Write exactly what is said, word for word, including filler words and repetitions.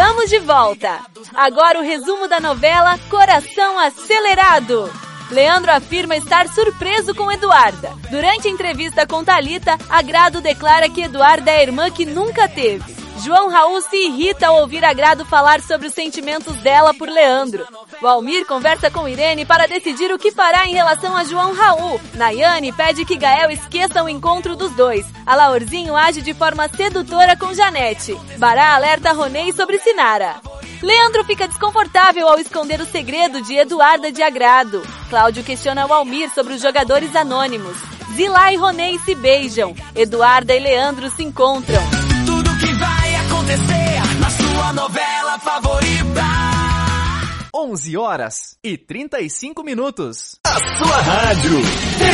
Estamos de volta. Agora o resumo da novela Coração Acelerado. Leandro afirma estar surpreso com Eduarda. Durante a entrevista com Thalita, Agrado declara que Eduarda é a irmã que nunca teve. João Raul se irrita ao ouvir Agrado falar sobre os sentimentos dela por Leandro. Valmir conversa com Irene para decidir o que fará em relação a João Raul. Nayane pede que Gael esqueça o encontro dos dois. Alaorzinho age de forma sedutora com Janete. Bará alerta Ronei sobre Sinara. Leandro fica desconfortável ao esconder o segredo de Eduarda de Agrado. Cláudio questiona Valmir sobre os jogadores anônimos. Zilá e Ronei se beijam. Eduarda e Leandro se encontram. Tudo que vai acontecer na sua novela favorita. onze horas e trinta e cinco minutos. A sua rádio.